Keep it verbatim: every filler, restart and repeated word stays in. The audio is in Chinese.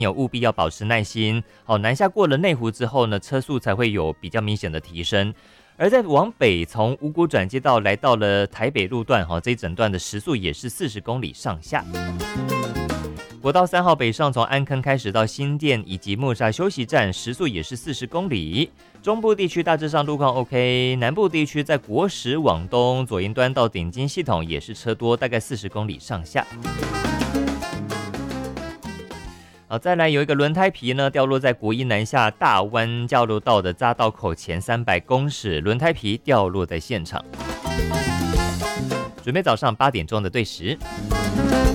有务必要保持耐心。好，南下过了内湖之后呢，车速才会有比较明显的提升。而在往北从五股转接道来到了台北路段，哈，这一整段的时速也是四十公里上下。国道三号北上从安坑开始到新店以及木栅休息站，时速也是四十公里。中部地区大致上路况 OK， 南部地区在国十往东左营端到顶金系统也是车多，大概四十公里上下。好，再来有一个轮胎皮呢掉落在国一南下大湾交流道的匝道口前三百公尺，轮胎皮掉落在现场。准备早上八点钟的对时。